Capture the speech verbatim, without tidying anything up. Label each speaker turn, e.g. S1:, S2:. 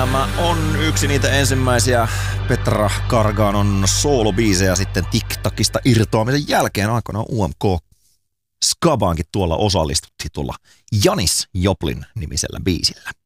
S1: Tämä on yksi niitä ensimmäisiä Petra Garganon soolobiisejä sitten TikTokista irtoamisen jälkeen. Aikoinaan U M K Skabaankin tuolla osallistuttiin tuolla Janis Joplin nimisellä biisillä.